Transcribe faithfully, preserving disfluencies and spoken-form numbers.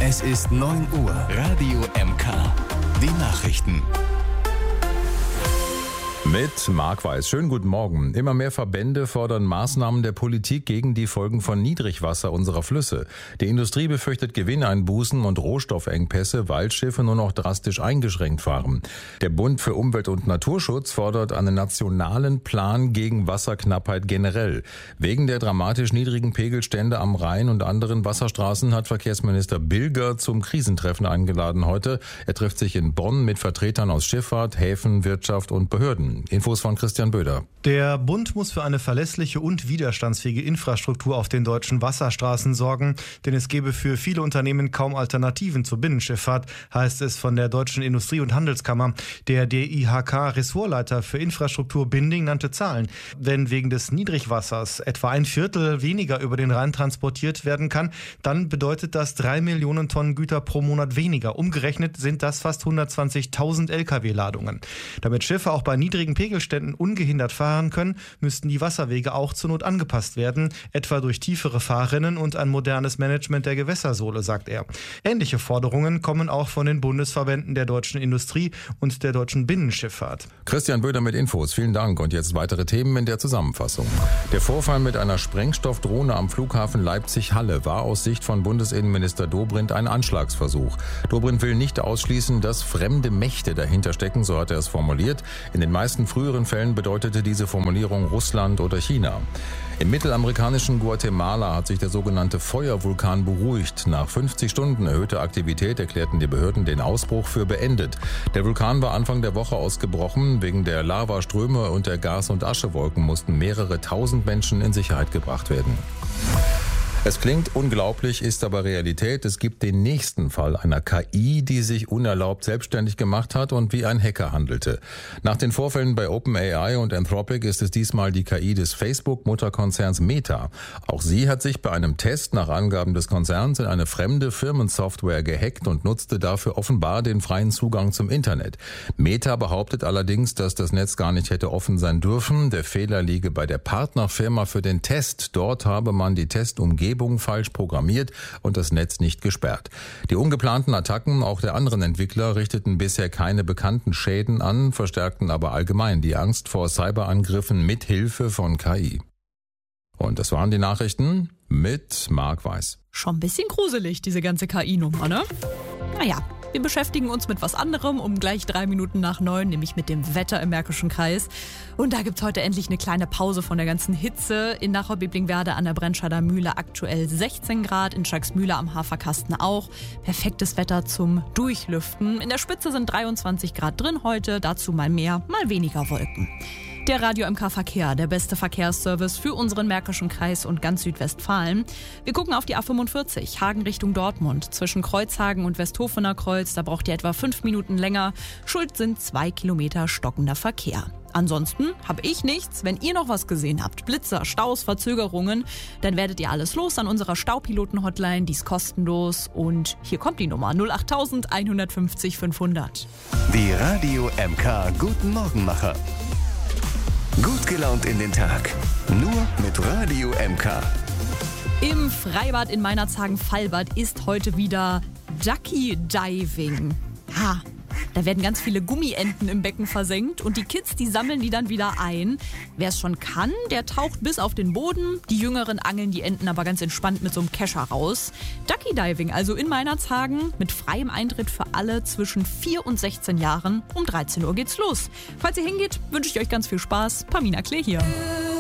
Es ist neun Uhr. Radio M K. Die Nachrichten. Mit Marc Weiß. Schönen guten Morgen. Immer mehr Verbände fordern Maßnahmen der Politik gegen die Folgen von Niedrigwasser unserer Flüsse. Die Industrie befürchtet Gewinneinbußen und Rohstoffengpässe, weil Schiffe nur noch drastisch eingeschränkt fahren. Der Bund für Umwelt und Naturschutz fordert einen nationalen Plan gegen Wasserknappheit generell. Wegen der dramatisch niedrigen Pegelstände am Rhein und anderen Wasserstraßen hat Verkehrsminister Bilger zum Krisentreffen eingeladen heute. Er trifft sich in Bonn mit Vertretern aus Schifffahrt, Häfen, Wirtschaft und Behörden. Infos von Christian Böder. Der Bund muss für eine verlässliche und widerstandsfähige Infrastruktur auf den deutschen Wasserstraßen sorgen, denn es gebe für viele Unternehmen kaum Alternativen zur Binnenschifffahrt, heißt es von der Deutschen Industrie- und Handelskammer. Der D I H K-Ressortleiter für Infrastruktur Binding nannte Zahlen. Wenn wegen des Niedrigwassers etwa ein Viertel weniger über den Rhein transportiert werden kann, dann bedeutet das drei Millionen Tonnen Güter pro Monat weniger. Umgerechnet sind das fast hundertzwanzigtausend L K W-Ladungen. Damit Schiffe auch bei niedrigen Pegelständen ungehindert fahren können, müssten die Wasserwege auch zur Not angepasst werden, etwa durch tiefere Fahrrinnen und ein modernes Management der Gewässersohle, sagt er. Ähnliche Forderungen kommen auch von den Bundesverbänden der deutschen Industrie und der deutschen Binnenschifffahrt. Christian Böder mit Infos. Vielen Dank. Und jetzt weitere Themen in der Zusammenfassung. Der Vorfall mit einer Sprengstoffdrohne am Flughafen Leipzig-Halle war aus Sicht von Bundesinnenminister Dobrindt ein Anschlagsversuch. Dobrindt will nicht ausschließen, dass fremde Mächte dahinter stecken, so hat er es formuliert. In den meisten früheren Fällen bedeutete diese Formulierung Russland oder China. Im mittelamerikanischen Guatemala hat sich der sogenannte Feuervulkan beruhigt. Nach fünfzig Stunden erhöhter Aktivität erklärten die Behörden den Ausbruch für beendet. Der Vulkan war Anfang der Woche ausgebrochen. Wegen der Lavaströme und der Gas- und Aschewolken mussten mehrere tausend Menschen in Sicherheit gebracht werden. Es klingt unglaublich, ist aber Realität. Es gibt den nächsten Fall einer K I, die sich unerlaubt selbstständig gemacht hat und wie ein Hacker handelte. Nach den Vorfällen bei OpenAI und Anthropic ist es diesmal die K I des Facebook-Mutterkonzerns Meta. Auch sie hat sich bei einem Test nach Angaben des Konzerns in eine fremde Firmensoftware gehackt und nutzte dafür offenbar den freien Zugang zum Internet. Meta behauptet allerdings, dass das Netz gar nicht hätte offen sein dürfen. Der Fehler liege bei der Partnerfirma für den Test. Dort habe man die Testumgebung falsch programmiert und das Netz nicht gesperrt. Die ungeplanten Attacken auch der anderen Entwickler richteten bisher keine bekannten Schäden an, verstärkten aber allgemein die Angst vor Cyberangriffen mit Hilfe von K I. Und das waren die Nachrichten mit Marc Weiß. Schon ein bisschen gruselig, diese ganze K I-Nummer, ne? Naja. Wir beschäftigen uns mit was anderem um gleich drei Minuten nach neun, nämlich mit dem Wetter im Märkischen Kreis. Und da gibt's heute endlich eine kleine Pause von der ganzen Hitze. In Nachau-Bieblingwerde an der Brennscheider Mühle aktuell sechzehn Grad, in Schacksmühle am Haferkasten auch. Perfektes Wetter zum Durchlüften. In der Spitze sind dreiundzwanzig Grad drin heute, dazu mal mehr, mal weniger Wolken. Der Radio M K Verkehr, der beste Verkehrsservice für unseren Märkischen Kreis und ganz Südwestfalen. Wir gucken auf die A fünfundvierzig, Hagen Richtung Dortmund. Zwischen Kreuzhagen und Westhofener Kreuz, da braucht ihr etwa fünf Minuten länger. Schuld sind zwei Kilometer stockender Verkehr. Ansonsten habe ich nichts. Wenn ihr noch was gesehen habt, Blitzer, Staus, Verzögerungen, dann werdet ihr alles los an unserer Staupiloten-Hotline. Die ist kostenlos. Und hier kommt die Nummer null acht eins fünf null fünf hundert. Die Radio M K Guten Morgenmacher. Gut gelaunt in den Tag. Nur mit Radio M K. Im Freibad in Meinerzhagen-Fallbad ist heute wieder Ducky Diving. Ha, da werden ganz viele Gummienten im Becken versenkt und die Kids, die sammeln die dann wieder ein. Wer es schon kann, der taucht bis auf den Boden. Die Jüngeren angeln die Enten aber ganz entspannt mit so einem Kescher raus. Ducky Diving, also in Meinerzhagen, mit freiem Eintritt für alle zwischen vier und sechzehn Jahren. Um dreizehn Uhr geht's los. Falls ihr hingeht, wünsche ich euch ganz viel Spaß. Pamina Klee hier.